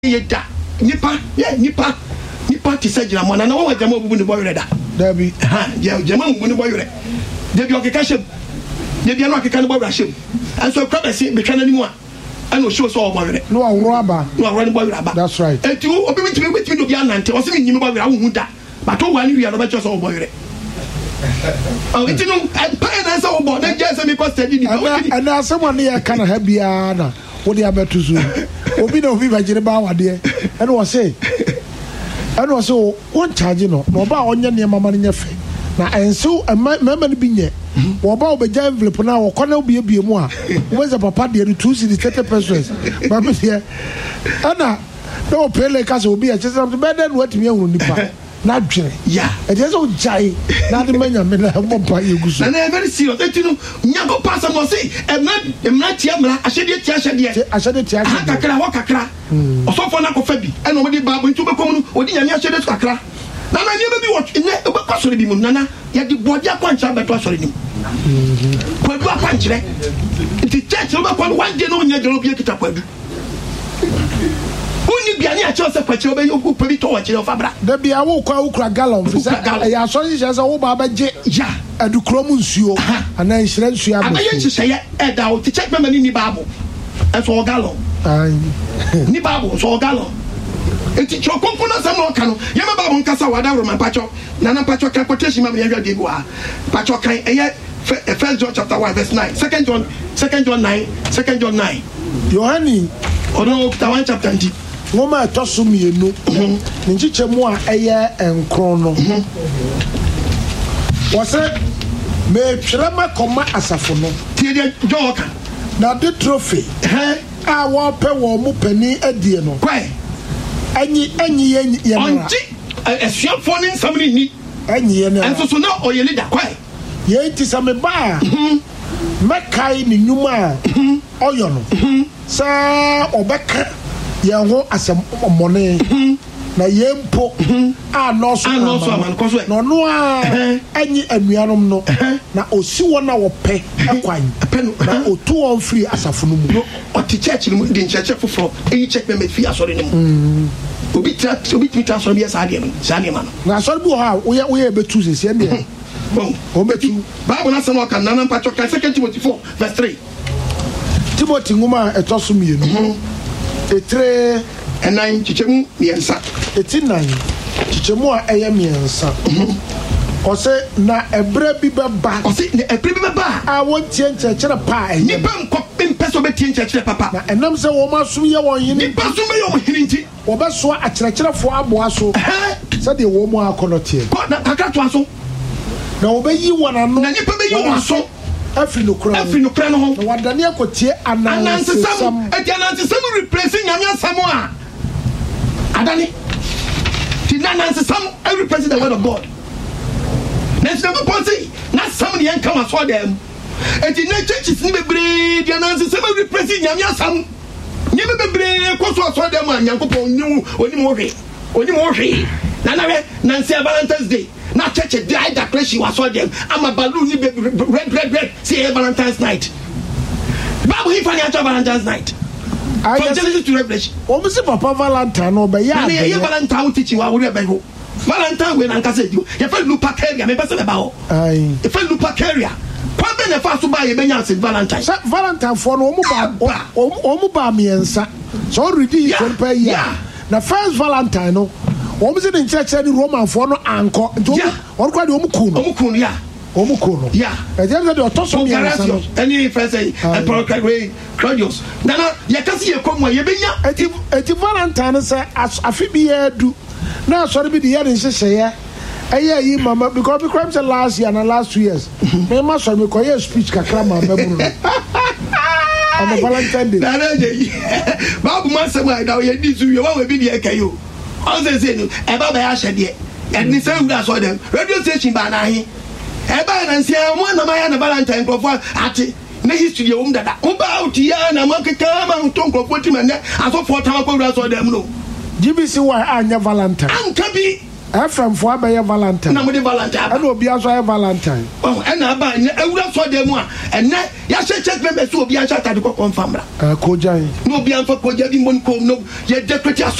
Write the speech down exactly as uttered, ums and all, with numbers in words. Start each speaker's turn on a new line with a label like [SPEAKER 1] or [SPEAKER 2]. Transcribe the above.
[SPEAKER 1] yeda nipa ye nipa nipa ti se jira mo na na wo jama obubu ni boyre da
[SPEAKER 2] da bi
[SPEAKER 1] ha jama obubu ni boyre de bi okeka shem de bi anu okeka ni boyre shem anso kwa besi betwa na nimu a ana o show so boyre
[SPEAKER 2] no awro aba
[SPEAKER 1] no awro ni boyre aba
[SPEAKER 2] that's right
[SPEAKER 1] enti obi bitimi bitimi do bi anante o se nyimi boyre awu hu da but o wa ni wi ano be cho so boyre oh enti no pa na so bo na je se mi ko study ni
[SPEAKER 2] and na someone here kana ha bia na wo de abetu so obi na obi bajire ba wade e no say e no say won charge no no ba onye ne mama ne fe na enso mama ne bi nye wo ba obeja envelope na wo kona obi ebie mu a wo ze papa de two city thirty pesos ba me here ana no pele ka so obi a chese am be den watimi ehunu nipa na dwere
[SPEAKER 1] yeah
[SPEAKER 2] e dey so jai na de manya me na mo pa yeguso
[SPEAKER 1] na very serious etinu nyago pass am say emna emna tia mra ahede tia ahede
[SPEAKER 2] ahede tia ahede
[SPEAKER 1] kakra wa kakra osofo na ko fa bi e no mo de baabo ntu be kom no odi nyame ahede kakra na na nyebe bi wo ne be kwasore bi mu nana ya di boje akwancha beto asore nim kwadu akwanchire nti church no be kwa one day no nya jero bi ekita kwadu uni biani a chose kwache obe yoku pebi to wache o fabra
[SPEAKER 2] da bia wo kwa ukra gallon fisa ya so nyi se wo ba ba je
[SPEAKER 1] ya
[SPEAKER 2] adukro mu nsuo ana nhire nsuo abo
[SPEAKER 1] abaye nhise e da o ti check mama ni bible e so gallon
[SPEAKER 2] ai
[SPEAKER 1] ni bible so gallon enti chokonko na sam no ka no ye ma bible nkasa wada roman pacho na na pacho kan quotation mama ye hwa de bua pacho kan e First John chapter one verse nine, Second John Second John nine, Second John nine.
[SPEAKER 2] Yohani
[SPEAKER 1] odo one chapter ndi
[SPEAKER 2] ngoma etoso mienu nchiche mu a eye enkron no wose me twrema koma asafo no
[SPEAKER 1] tie de joka
[SPEAKER 2] na the trophy
[SPEAKER 1] eh
[SPEAKER 2] a wo pe wo mu pani adie no
[SPEAKER 1] kwai
[SPEAKER 2] anyi anyi ye ye na
[SPEAKER 1] onti esuafo ni nsamni ni
[SPEAKER 2] anyi ye na
[SPEAKER 1] enso so na oye leader kwai
[SPEAKER 2] ye ti same ba mekai ni nyuma oyo no sa obeka ye ho asem mone na ye mpo a no so
[SPEAKER 1] no so man ko so
[SPEAKER 2] no no a anyi anuanom no na osi wona wo pe ekwan na otu on free asafo no mu
[SPEAKER 1] o ti church ni di church foforo eyi check me fi asori ni mu obi tra obi ti tra asori bi asa de no sa ne ma no
[SPEAKER 2] na asori bi ha wo ye wo ye betu sese ne
[SPEAKER 1] bon o betu bible na sama kan na mpacho kan Second Timothy four verse three
[SPEAKER 2] Timothy ngoma etoso mienu etre
[SPEAKER 1] enan chichemu miensa
[SPEAKER 2] eti nan chichemu a eye miensa ose na ebre bi beba
[SPEAKER 1] ose na ebre bi beba
[SPEAKER 2] a won tie nchechire pa eye
[SPEAKER 1] ni ban ko pempeso be tie nchechire papa
[SPEAKER 2] na enam se wo maso ye won yini
[SPEAKER 1] ni baso be yo hini nti
[SPEAKER 2] wo be so akyerɛkyerɛfo aboa so se de wo mu akonotie
[SPEAKER 1] ko na kakra to aso
[SPEAKER 2] na wo be yi wona no
[SPEAKER 1] na ni pa be yi wona so
[SPEAKER 2] afri no kra
[SPEAKER 1] afri no kra no ho
[SPEAKER 2] na wadane akotie anansesam
[SPEAKER 1] eti anansesam replacing nyame asam a adani ti anansesam replacing the word of God na se be ponsi na sam ne yanka ma so dem eti na churches ni bebre di anansesam replacing nyame asam nyame bebre ko so so dem a nyankopon nyu oni mo hwe oni mo hwe na na we na nsia Valentine's Day na church dey declaration was so dem ama balloon ni red red red say Valentine's night Bible he funny after Valentine's night from Genesis to Revelation
[SPEAKER 2] o mo se papa Valentine no be ya
[SPEAKER 1] na ye Valentine teaching wa wo be ho Valentine we na nkasa di ye fa lupa career me pese be ba ho
[SPEAKER 2] ai
[SPEAKER 1] ye fa lupa career kwa be na fa so ba ye benya se Valentine
[SPEAKER 2] sa Valentine for no o mo ba o mo ba miensa so ready for per year na first Valentine no o mo se den church ni Roman for no anko nto o kwa de o mo ku no
[SPEAKER 1] o mo ku no ya
[SPEAKER 2] o mo ku no
[SPEAKER 1] ya
[SPEAKER 2] e dem se de otoso miensa no
[SPEAKER 1] any first say Emperor Claudius nana ye kasi ye komo ye benya
[SPEAKER 2] eti eti Valentine se afi bi edu na sorry bi de ye den hyehyeye eye yi mama because we crime say last year and last two years me ma sorry me ko ye speech kakra ma maburu no on the Valentine day
[SPEAKER 1] na na je babu man say my da ye di su ye wa we bi de kayo on say say no e ba ba ya hyede e ni say we so dem radio station ba na hi e ba na nsia mo na ma ya na Valentine profo ati na history ye wum dada wo ba uti ya na makeka ma to nkrofo ti mane aso fo tama ko radio so dem no
[SPEAKER 2] G B C why anya Valentine
[SPEAKER 1] anka bi
[SPEAKER 2] fm fo abɛyɛ valentine
[SPEAKER 1] na mo de valentine
[SPEAKER 2] ɛna obi aso ayɛ valentine
[SPEAKER 1] oh ɛna aba ewura so de mu a ɛnɛ ya hye check members obi anhyɛ atade kɔ confirm ra
[SPEAKER 2] kojan
[SPEAKER 1] no obi anfa koja bi mon ko no ye dekreti